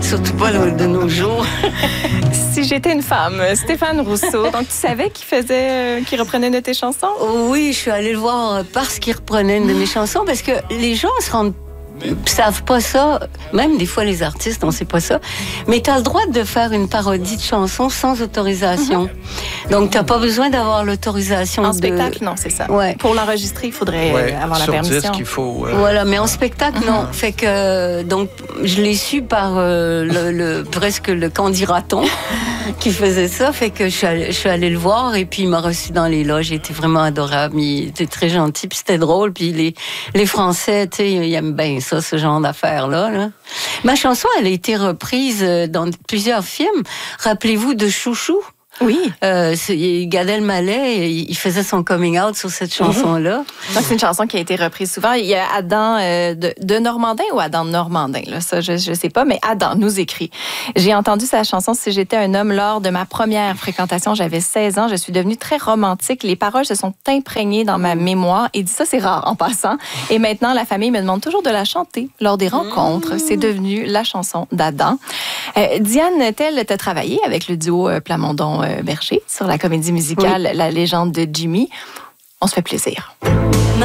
surtout pas de nos jours. Si j'étais une femme, Stéphane Rousseau, donc tu savais qu'il reprenait de tes chansons? Oui, je suis allée le voir parce qu'il reprenait une de mes chansons, parce que les gens savent pas ça, même des fois les artistes, on sait pas ça, mais tu as le droit de faire une parodie de chanson sans autorisation. Donc t'as pas besoin d'avoir l'autorisation. En spectacle, non, c'est ça. Ouais. Pour l'enregistrer, il faudrait avoir la permission. Sur disque, il faut... Voilà, mais en spectacle, non. Fait que, donc, je l'ai su par presque le candidaton qui faisait ça. Fait que je suis allée le voir et puis il m'a reçu dans les loges. Il était vraiment adorable. Il était très gentil puis c'était drôle. Puis les Français, tu sais, ils aiment bien ça, ce genre d'affaires-là. Là. Ma chanson, elle a été reprise dans plusieurs films. Rappelez-vous de Chouchou. Oui. Gad Elmaleh, il faisait son coming out sur cette chanson-là. Donc, c'est une chanson qui a été reprise souvent. Il y a Adam de Normandin ou Adam Normandin, là, ça, je sais pas, mais Adam nous écrit. J'ai entendu sa chanson « Si j'étais un homme » lors de ma première fréquentation. J'avais 16 ans. Je suis devenue très romantique. Les paroles se sont imprégnées dans ma mémoire. Et dit ça, c'est rare en passant. Et maintenant, la famille me demande toujours de la chanter lors des rencontres. C'est devenu la chanson d'Adam. Diane Tell, t'as travaillé avec le duo Plamondon-Berger sur la comédie musicale La légende de Jimmy. On se fait plaisir.